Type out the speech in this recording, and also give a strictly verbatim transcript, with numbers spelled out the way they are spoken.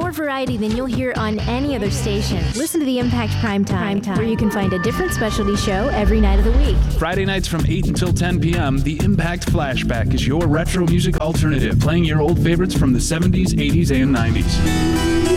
more variety than you'll hear on any other station. Listen to the Impact Prime Time, where you can find a different specialty show every night of the week. Friday nights from eight until ten p.m., the Impact Flashback is your retro music alternative, playing your old favorites from the seventies, eighties, and nineties.